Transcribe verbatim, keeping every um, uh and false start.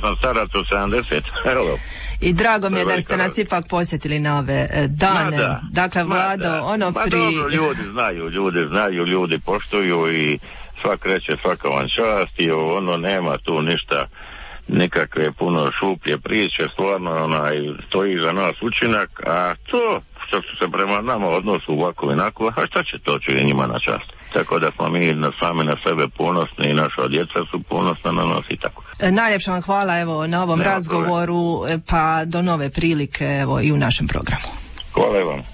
sam starac od sedamdeset. Evo. I drago mi je da ste nas ipak posjetili na ove e, dane. Da, dakle, Vlado, da. ono pa free... dobro, ljudi znaju, ljudi znaju, ljudi poštuju i svak reće svaka vam čast i ono nema tu ništa, nikakve puno šuplje priče, stvarno onaj stoji za nas učinak, a to što su se prema nama odnosu ovako i onako, a šta će to čuje njima na čast? Tako da smo mi na, sami na sebe ponosni i naša djeca su ponosna na nas i tako. E, najljepša vam hvala evo na ovom Nema razgovoru, e, pa do nove prilike evo i u našem programu. Hvala vam.